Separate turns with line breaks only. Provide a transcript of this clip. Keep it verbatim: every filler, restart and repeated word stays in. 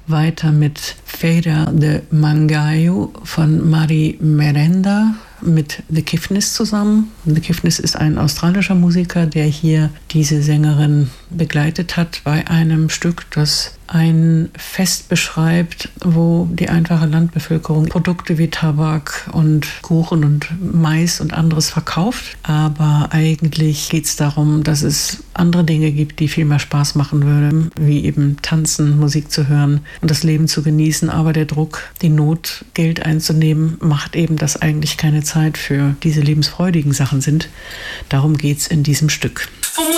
weiter mit Feira de Mangaio von Mari Merenda mit The Kiffness zusammen. The Kiffness ist ein australischer Musiker, der hier diese Sängerin begleitet hat bei einem Stück, das ein Fest beschreibt, wo die einfache Landbevölkerung Produkte wie Tabak und Kuchen und Mais und anderes verkauft. Aber eigentlich geht es darum, dass es andere Dinge gibt, die viel mehr Spaß machen würden, wie eben tanzen, Musik zu hören und das Leben zu genießen. Aber der Druck, die Not, Geld einzunehmen, macht eben, dass eigentlich keine Zeit für diese lebensfreudigen Sachen sind. Darum geht es in diesem Stück.